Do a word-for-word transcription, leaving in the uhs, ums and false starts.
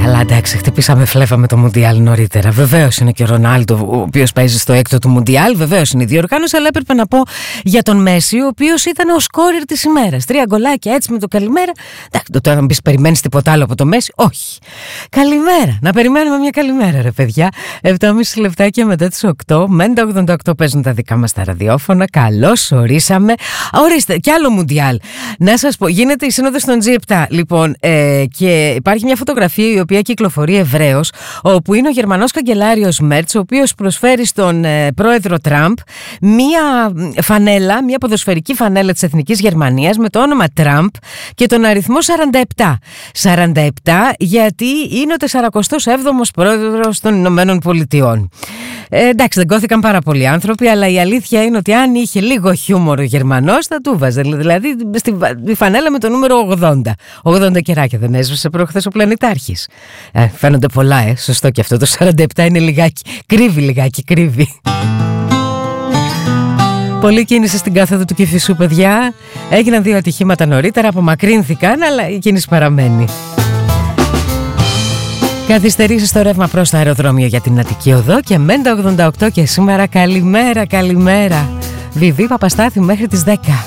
Καλά, εντάξει, χτυπήσαμε φλέβα με το Μουντιάλ νωρίτερα. Βεβαίως είναι και ο Ρονάλντο, ο οποίος παίζει στο έκτο του Μουντιάλ. Βεβαίως είναι η διοργάνωση, αλλά έπρεπε να πω για τον Μέση, ο οποίος ήταν ο σκόρερ της ημέρας. Τρία γκολάκια έτσι με το καλημέρα. Εντάξει, το τώρα να μπεις, περιμένεις τίποτα άλλο από το Μέση. Όχι. Καλημέρα. Να περιμένουμε μια καλημέρα, ρε παιδιά. επτά και μισή λεπτάκια μετά τις οκτώ. Μέντα ογδόντα οκτώ παίζουν τα δικά μας τα ραδιόφωνα. Καλώς ορίσαμε. Ορίστε, κι άλλο Μουντιάλ. Να σας πω, γίνεται η σύνοδος των τζι επτά. Λοιπόν, ε, και υπάρχει μια φωτογραφία η οποία κυκλοφορεί ευρέως, όπου είναι ο Γερμανός καγκελάριος Μέρτς, ο οποίος προσφέρει στον ε, πρόεδρο Τραμπ μια φανέλα, μια ποδοσφαιρική φανέλα της Εθνικής Γερμανίας με το όνομα Τραμπ και τον αριθμό σαράντα επτά. σαράντα επτά γιατί είναι ο τεσσαρακοστός έβδομος πρόεδρος των Ηνωμένων Πολιτειών. Ε, εντάξει, δεν κόθηκαν πάρα πολλοί άνθρωποι, αλλά η αλήθεια είναι ότι αν είχε λίγο χιούμορ ο Γερμανός θα του βάζε. Δηλαδή στη φανέλα με το νούμερο ογδόντα. ογδόντα κεράκια δεν έσβησε προχθές ο πλανητάρχης. Ε, φαίνονται πολλά, ε. Σωστό και αυτό. Το σαράντα επτά είναι λιγάκι. Κρύβει λιγάκι, κρύβει. Πολλή κίνηση στην κάθοδο του Κηφισού, παιδιά. Έγιναν δύο ατυχήματα νωρίτερα, απομακρύνθηκαν, αλλά η κίνηση παραμένει. Καθυστερήσεις στο ρεύμα προς το αεροδρόμιο για την Αττική Οδό και Μέντα ογδόντα οκτώ και σήμερα καλημέρα, καλημέρα. Βιβί Παπαστάθη μέχρι τις δέκα.